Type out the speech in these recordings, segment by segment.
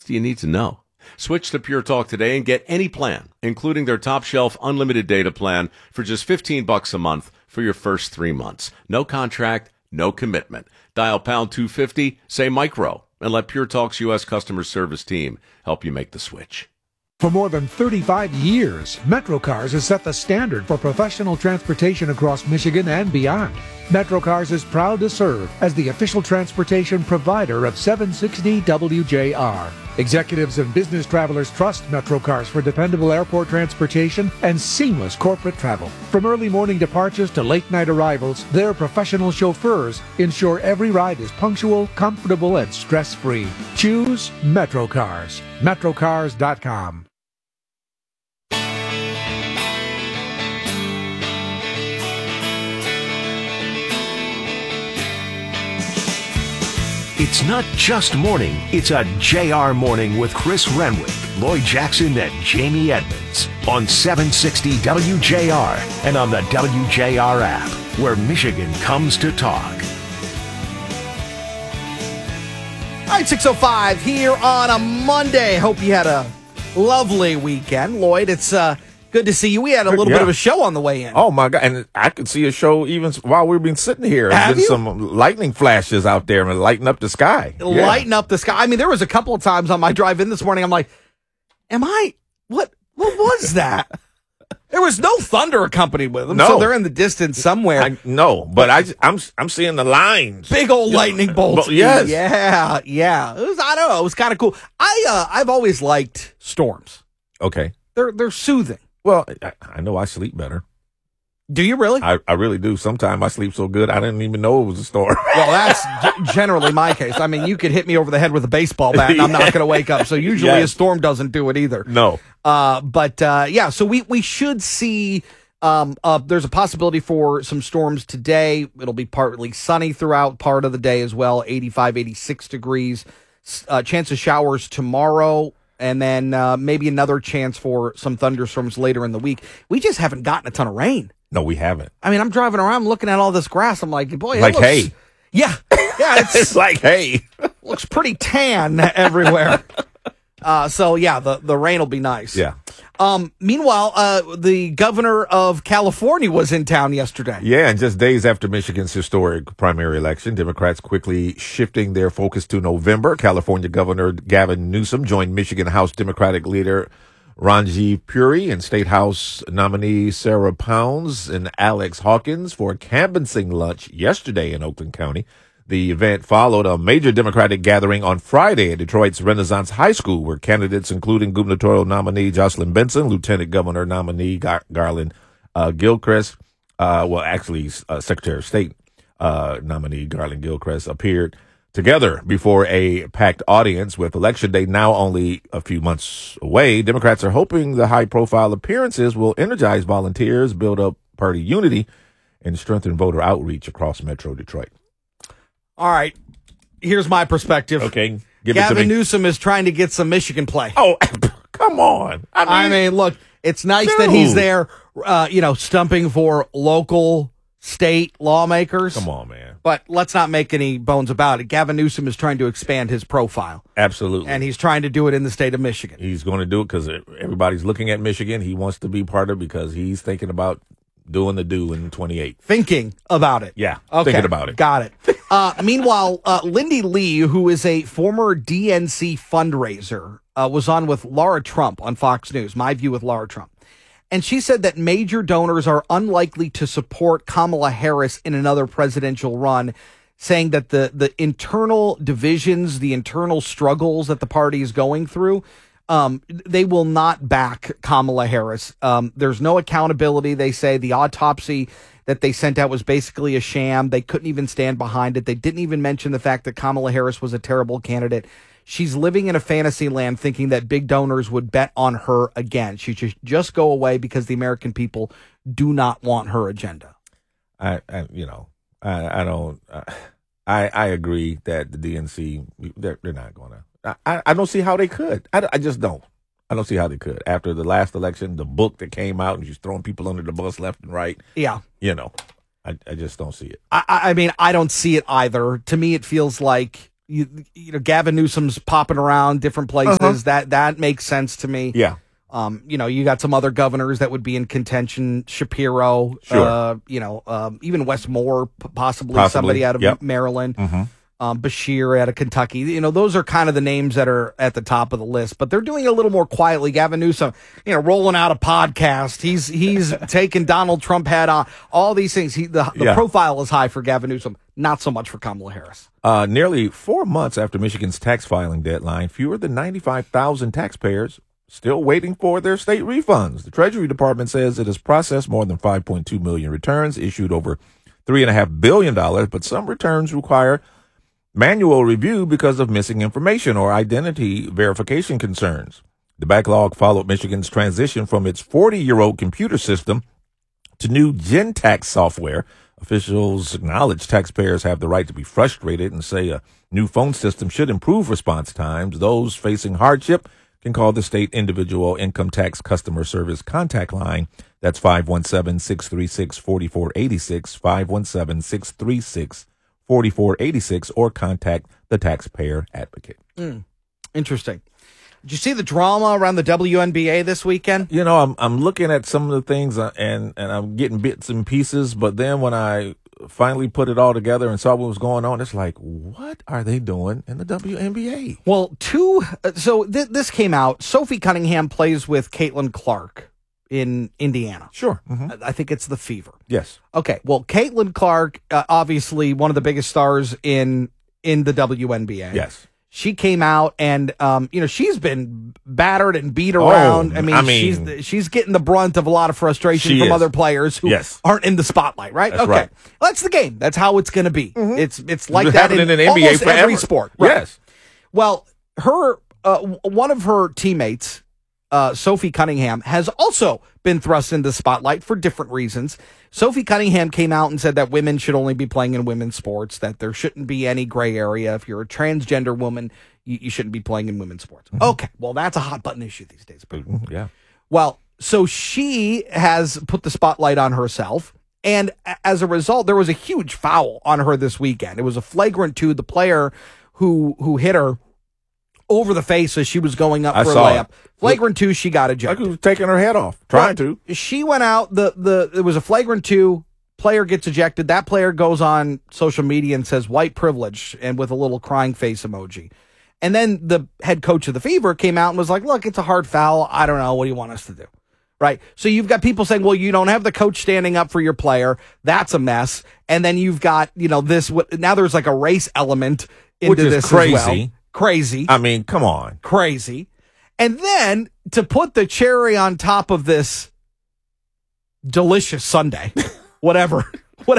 do you need to know? Switch to Pure Talk today and get any plan, including their top shelf unlimited data plan for just $15 a month for your first 3 months. No contract, no commitment. Dial pound 250, say micro, and let Pure Talk's U.S. customer service team help you make the switch. For more than 35 years, MetroCars has set the standard for professional transportation across Michigan and beyond. MetroCars is proud to serve as the official transportation provider of 760 WJR. Executives and business travelers trust MetroCars for dependable airport transportation and seamless corporate travel. From early morning departures to late night arrivals, their professional chauffeurs ensure every ride is punctual, comfortable, and stress-free. Choose MetroCars. MetroCars.com. It's not just morning, it's a JR Morning with Chris Renwick, Lloyd Jackson, and Jamie Edmonds on 760 WJR and on the WJR app, where Michigan comes to talk. All right, 6:05 here on a Monday. Hope you had a lovely weekend. Lloyd, it's good to see you. We had a little bit of a show on the way in. Oh, my God. And I could see a show even while we've been sitting here. Have There's you? been some lightning flashes out there and lighting up the sky. Lighten up the sky. I mean, there was a couple of times on my drive in this morning, I'm like, what was that? There was no thunder accompanied with them, No. so they're in the distance somewhere. I know, but I'm seeing the lines. Big old lightning bolts. Yes. Yeah. I don't know. It was kind of cool. I've always liked storms. Okay. They're soothing. Well, I know I sleep better. Do you really? I really do. Sometimes I sleep so good I didn't even know it was a storm. Well, that's generally my case. I mean, you could hit me over the head with a baseball bat and I'm not going to wake up. So usually a storm doesn't do it either. No. So we should see there's a possibility for some storms today. It'll be partly sunny throughout part of the day as well, 85, 86 degrees. Chance of showers tomorrow. And then maybe another chance for some thunderstorms later in the week. We just haven't gotten a ton of rain. No, we haven't. I mean, I'm driving around looking at all this grass. I'm like, boy, like hay. Yeah, It's like hay. Looks pretty tan everywhere. The rain will be nice. Yeah. Meanwhile, the governor of California was in town yesterday. Yeah, and just days after Michigan's historic primary election, Democrats quickly shifting their focus to November. California Governor Gavin Newsom joined Michigan House Democratic leader Ranjit Puri and State House nominee Sarah Pounds and Alex Hawkins for a canvassing lunch yesterday in Oakland County. The event followed a major Democratic gathering on Friday at Detroit's Renaissance High School, where candidates including gubernatorial nominee Jocelyn Benson, Lieutenant Governor nominee Garland Gilchrist, Secretary of State nominee Garland Gilchrist appeared together before a packed audience. With Election Day now only a few months away, Democrats are hoping the high-profile appearances will energize volunteers, build up party unity, and strengthen voter outreach across Metro Detroit. All right, here's my perspective. Okay, give it to Gavin me. Newsom is trying to get some Michigan play. Oh, come on. I mean, look, it's nice that he's there, stumping for local, state lawmakers. Come on, man. But let's not make any bones about it. Gavin Newsom is trying to expand his profile. Absolutely. And he's trying to do it in the state of Michigan. He's going to do it because everybody's looking at Michigan. He wants to be part of it because he's thinking about doing the do in 28. Thinking about it. Yeah, okay. thinking about it. Got it. Meanwhile, Lindy Lee, who is a former DNC fundraiser, was on with Laura Trump on Fox News, My View with Laura Trump. And she said that major donors are unlikely to support Kamala Harris in another presidential run, saying that the internal divisions, the internal struggles that the party is going through, they will not back Kamala Harris. There's no accountability. They say the autopsy that they sent out was basically a sham. They couldn't even stand behind it. They didn't even mention the fact that Kamala Harris was a terrible candidate. She's living in a fantasy land thinking that big donors would bet on her again. She should just go away because the American people do not want her agenda. I agree that the DNC, they're not going to. I don't see how they could. I just don't. I don't see how they could. After the last election, the book that came out and she's throwing people under the bus left and right. Yeah. I just don't see it. I mean, I don't see it either. To me, it feels like you know, Gavin Newsom's popping around different places. That makes sense to me. Yeah. You know, you got some other governors that would be in contention. Shapiro, Sure. you know, even Wes Moore, possibly somebody out of Maryland. Bashir out of Kentucky. You know, those are kind of the names that are at the top of the list, but they're doing it a little more quietly. Gavin Newsom, you know, rolling out a podcast. He's taking Donald Trump head on. All these things. The profile is high for Gavin Newsom, not so much for Kamala Harris. Nearly 4 months after Michigan's tax filing deadline, fewer than 95,000 taxpayers still waiting for their state refunds. The Treasury Department says it has processed more than 5.2 million returns, issued over $3.5 billion, but some returns require manual review because of missing information or identity verification concerns. The backlog followed Michigan's transition from its 40-year-old computer system to new GenTax software. Officials acknowledge taxpayers have the right to be frustrated and say a new phone system should improve response times. Those facing hardship can call the state individual income tax customer service contact line. That's 517-636-4486, 517-636-4486, or contact the taxpayer advocate. Interesting. Did you see the drama around the WNBA this weekend? You know, I'm looking at some of the things and I'm getting bits and pieces, but then when I finally put it all together and saw what was going on, it's like, what are they doing in the WNBA? Well, this came out. Sophie Cunningham plays with Caitlin Clark in Indiana. Sure. I think it's the Fever. Yes. Okay. Well, Caitlin Clark, obviously one of the biggest stars in the WNBA. Yes. She came out and, you know, she's been battered and beat around. I mean, she's getting the brunt of a lot of frustration from other players who aren't in the spotlight, right? That's right. Well, that's the game. That's how it's going to be. It's like It's that in happening in NBA almost forever. every sport. Right? Yes. Well, one of her teammates, Sophie Cunningham, has also been thrust into the spotlight for different reasons. Sophie Cunningham came out and said that women should only be playing in women's sports, that there shouldn't be any gray area. If you're a transgender woman, you shouldn't be playing in women's sports. Okay, well, that's a hot button issue these days. Yeah. Well, so she has put the spotlight on herself, and as a result, there was a huge foul on her this weekend. It was a flagrant 2. The player who hit her over the face as she was going up for a layup. Flagrant 2, she got ejected. Like she was taking her head off, trying to. She went out. It was a flagrant 2. Player gets ejected. That player goes on social media and says white privilege and with a little crying face emoji. And then the head coach of the Fever came out and was like, look, it's a hard foul. I don't know. What do you want us to do? Right. So you've got people saying, well, you don't have the coach standing up for your player. That's a mess. And then you've got, you know, now there's like a race element into this crazy. as well. Crazy. I mean, come on. Crazy. And then to put the cherry on top of this delicious Sunday, whatever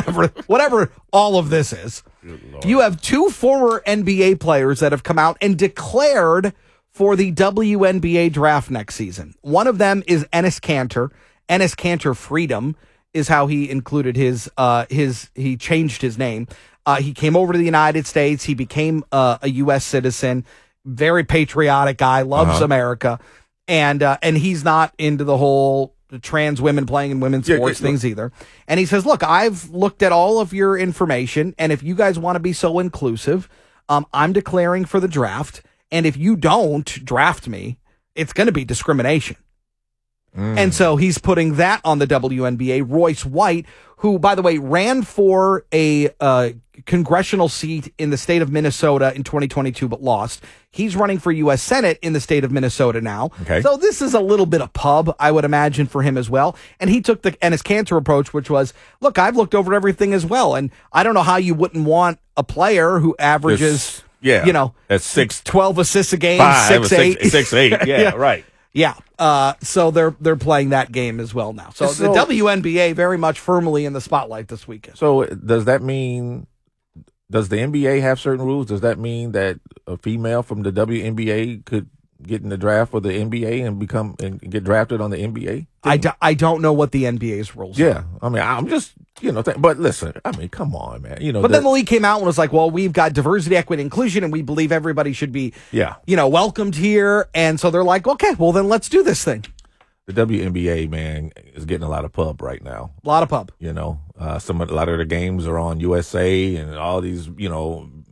all of this is, you have 2 former NBA players that have come out and declared for the WNBA draft next season. One of them is Enes Kanter. Enes Kanter Freedom is how he included he changed his name. He came over to the United States. He became a U.S. citizen. Very patriotic guy, loves America, and he's not into the whole trans women playing in women's sports things either. And he says, "Look, I've looked at all of your information, and if you guys want to be so inclusive, I'm declaring for the draft. And if you don't draft me, it's going to be discrimination." And so he's putting that on the WNBA. Royce White, who, by the way, ran for a congressional seat in the state of Minnesota in 2022, but lost. He's running for U.S. Senate in the state of Minnesota now. Okay. So this is a little bit of pub, I would imagine, for him as well. And he took the Enes Kanter approach, which was, look, I've looked over everything as well. And I don't know how you wouldn't want a player who averages, you know, that's 12 assists a game, 5, 6'8". 6'8". Yeah, right. Yeah. So they're playing that game as well now. So the WNBA very much firmly in the spotlight this weekend. So does that mean, does the NBA have certain rules? Does that mean that a female from the WNBA could get in the draft for the NBA and get drafted on the NBA? I don't know what the NBA's rules are. Yeah. I mean, I'm just, but listen, I mean, come on, man. But then the league came out and was like, well, we've got diversity, equity, inclusion, and we believe everybody should be, welcomed here. And so they're like, okay, well, then let's do this thing. The WNBA, man, is getting a lot of pub right now. A lot of pub. A lot of the games are on USA and all these,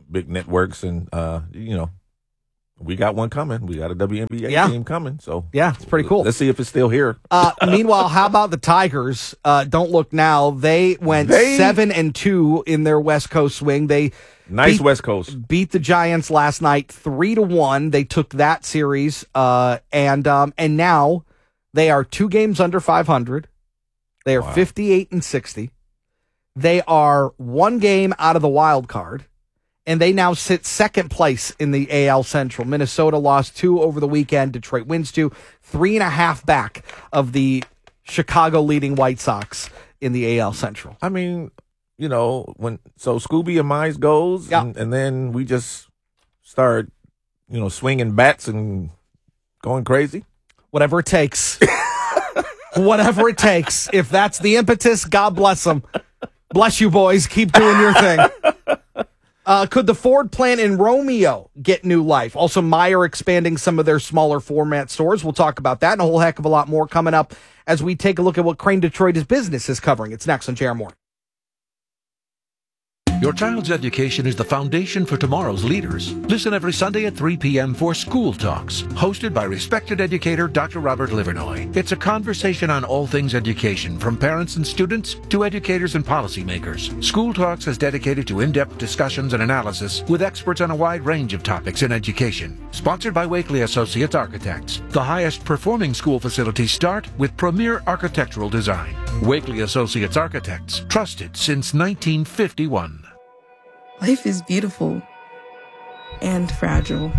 big networks, and we got one coming. We got a WNBA team coming. So yeah, it's pretty cool. Let's see if it's still here. Meanwhile, how about the Tigers? Don't look now. They went 7-2 in their West Coast swing. They West Coast beat the Giants last night 3-1. They took that series, and now they are 2 games under 500. They are 58-60. They are 1 game out of the wild card. And they now sit second place in the AL Central. Minnesota lost 2 over the weekend. Detroit wins 2. 3.5 back of the Chicago leading White Sox in the AL Central. I mean, when Scooby and Mize goes, and then we just start, swinging bats and going crazy. Whatever it takes. Whatever it takes. If that's the impetus, God bless them. Bless you, boys. Keep doing your thing. Could the Ford plant in Romeo get new life? Also, Meijer expanding some of their smaller format stores. We'll talk about that and a whole heck of a lot more coming up as we take a look at what Crane Detroit's business is covering. It's next on JR Morning. Your child's education is the foundation for tomorrow's leaders. Listen every Sunday at 3 p.m. for School Talks, hosted by respected educator Dr. Robert Livernoy. It's a conversation on all things education, from parents and students to educators and policymakers. School Talks is dedicated to in-depth discussions and analysis with experts on a wide range of topics in education. Sponsored by Wakely Associates Architects. The highest performing school facilities start with premier architectural design. Wakely Associates Architects, trusted since 1951. Life is beautiful and fragile.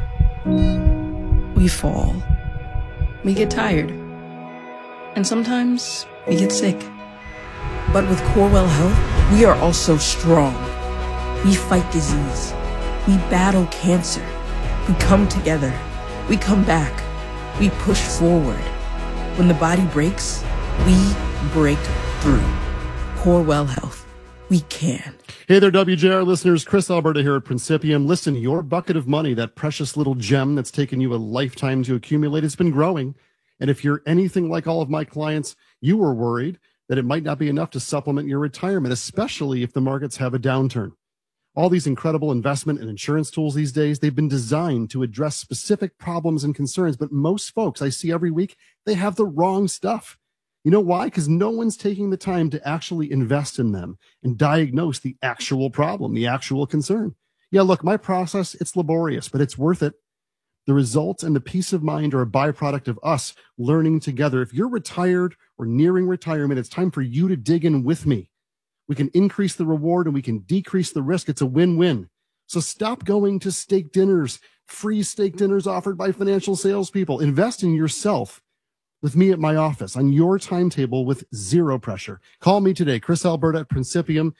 We fall. We get tired. And sometimes we get sick. But with Corewell Health, we are also strong. We fight disease. We battle cancer. We come together. We come back. We push forward. When the body breaks, we break through. Corewell Health. We can. Hey there, WJR listeners. Chris Alberta here at Principium. Listen, your bucket of money, that precious little gem that's taken you a lifetime to accumulate, has been growing. And if you're anything like all of my clients, you were worried that it might not be enough to supplement your retirement, especially if the markets have a downturn. All these incredible investment and insurance tools these days, they've been designed to address specific problems and concerns. But most folks I see every week, they have the wrong stuff. You know why? Because no one's taking the time to actually invest in them and diagnose the actual problem, the actual concern. Yeah, look, my process, it's laborious, but it's worth it. The results and the peace of mind are a byproduct of us learning together. If you're retired or nearing retirement, it's time for you to dig in with me. We can increase the reward and we can decrease the risk. It's a win-win. So stop going to steak dinners, free steak dinners offered by financial salespeople. Invest in yourself with me at my office on your timetable with zero pressure. Call me today, Chris Alberta at Principium,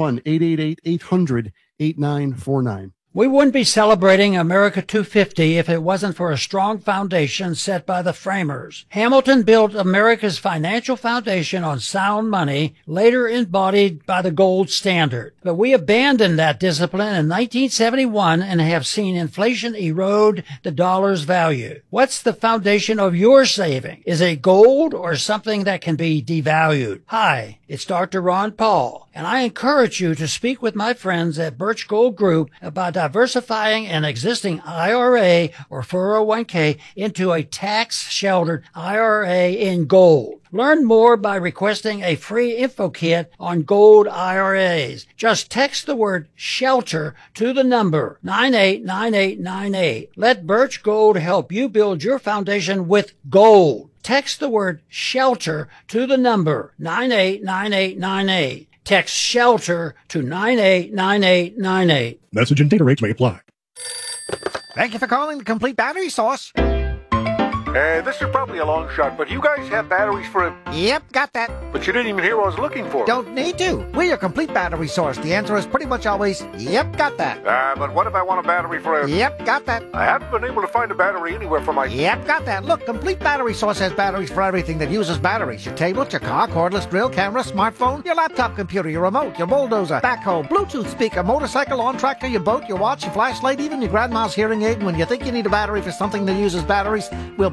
1-888-800-8949. We wouldn't be celebrating America 250 if it wasn't for a strong foundation set by the framers. Hamilton built America's financial foundation on sound money, later embodied by the gold standard. But we abandoned that discipline in 1971 and have seen inflation erode the dollar's value. What's the foundation of your saving? Is it gold or something that can be devalued? Hi, it's Dr. Ron Paul, and I encourage you to speak with my friends at Birch Gold Group about diversifying an existing IRA or 401k into a tax-sheltered IRA in gold. Learn more by requesting a free info kit on gold IRAs. Just text the word SHELTER to the number 989898. Let Birch Gold help you build your foundation with gold. Text the word SHELTER to the number 989898. Text SHELTER to 989898. Message and data rates may apply. Thank you for calling the Complete Battery Source. This is probably a long shot, but you guys have batteries for a... Yep, got that. But you didn't even hear what I was looking for. Don't need to. We're your Complete Battery Source. The answer is pretty much always, yep, got that. But what if I want a battery for a... Yep, got that. I haven't been able to find a battery anywhere for my... Yep, got that. Look, Complete Battery Source has batteries for everything that uses batteries. Your tablet, your car, cordless drill, camera, smartphone, your laptop computer, your remote, your bulldozer, backhoe, Bluetooth speaker, motorcycle, lawn tractor, your boat, your watch, your flashlight, even your grandma's hearing aid. When you think you need a battery for something that uses batteries, we'll bring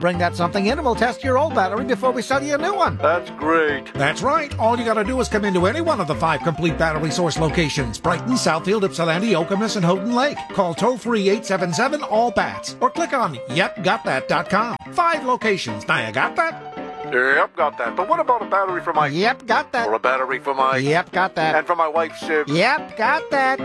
bring that something in and we'll test your old battery before we sell you a new one. That's great. That's right. All you got to do is come into any one of the 5 complete battery source locations: Brighton, Southfield, Ypsilanti, Okemos, and Houghton Lake. Call toll-free 877-ALL-BATS or click on yepgotthat.com. 5 locations. Now you got that? Yep, got that. But what about a battery for my... Yep, got that. Or a battery for my... Yep, got that. And for my wife's... Yep, got that.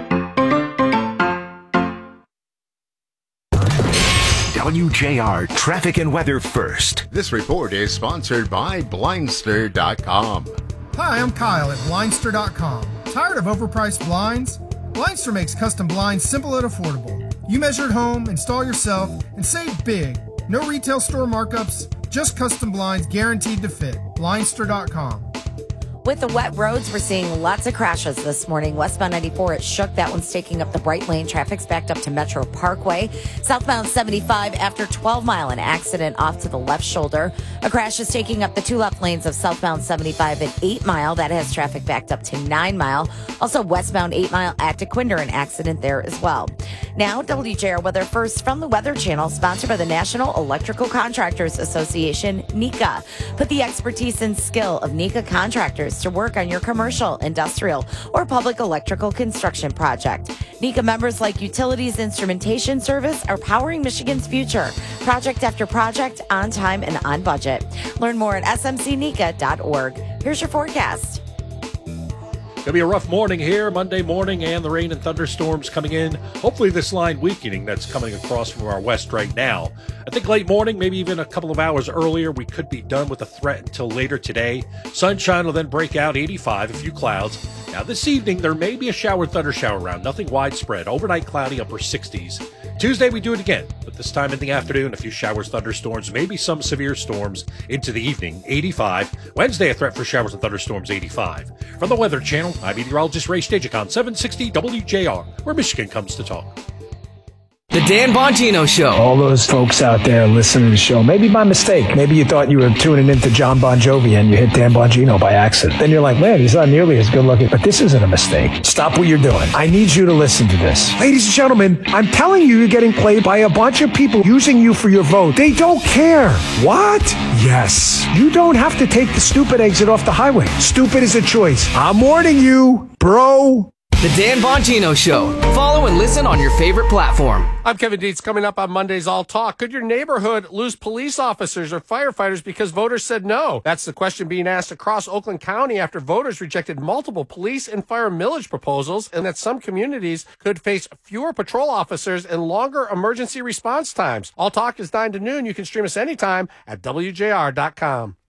WJR Traffic and Weather First. This report is sponsored by Blindster.com. Hi, I'm Kyle at Blindster.com. Tired of overpriced blinds? Blindster makes custom blinds simple and affordable. You measure at home, install yourself, and save big. No retail store markups, just custom blinds guaranteed to fit. Blindster.com. With the wet roads, we're seeing lots of crashes this morning. Westbound 94 at Shook. That one's taking up the Bright Lane. Traffic's backed up to Metro Parkway. Southbound 75 after 12 Mile, an accident off to the left shoulder. A crash is taking up the 2 left lanes of southbound 75 at 8 Mile. That has traffic backed up to 9 Mile. Also westbound 8 Mile at DeQuinder, an accident there as well. Now, WJR Weather First from the Weather Channel, sponsored by the National Electrical Contractors Association, NECA. Put the expertise and skill of NECA contractors to work on your commercial, industrial, or public electrical construction project. NECA members like Utilities Instrumentation Service are powering Michigan's future. Project after project, on time and on budget. Learn more at smcneca.org. Here's your forecast. Going to be a rough morning here, Monday morning, and the rain and thunderstorms coming in. Hopefully this line weakening that's coming across from our west right now. I think late morning, maybe even a couple of hours earlier, we could be done with the threat until later today. Sunshine will then break out, 85, a few clouds. Now this evening, there may be a shower, thunder shower around, nothing widespread. Overnight cloudy, upper 60s. Tuesday, we do it again, but this time in the afternoon, a few showers, thunderstorms, maybe some severe storms into the evening, 85. Wednesday, a threat for showers and thunderstorms, 85. From the Weather Channel, I'm meteorologist Ray Stagicon, 760 WJR, where Michigan comes to talk. The Dan Bongino Show. All those folks out there listening to the show, maybe by mistake. Maybe you thought you were tuning into John Bon Jovi and you hit Dan Bongino by accident. Then you're like, man, he's not nearly as good looking. But this isn't a mistake. Stop what you're doing. I need you to listen to this. Ladies and gentlemen, I'm telling you, you're getting played by a bunch of people using you for your vote. They don't care. What? Yes. You don't have to take the stupid exit off the highway. Stupid is a choice. I'm warning you, bro. The Dan Bongino Show. Follow and listen on your favorite platform. I'm Kevin Dietz. Coming up on Monday's All Talk. Could your neighborhood lose police officers or firefighters because voters said no? That's the question being asked across Oakland County after voters rejected multiple police and fire millage proposals, and that some communities could face fewer patrol officers and longer emergency response times. All Talk is 9 to noon. You can stream us anytime at WJR.com.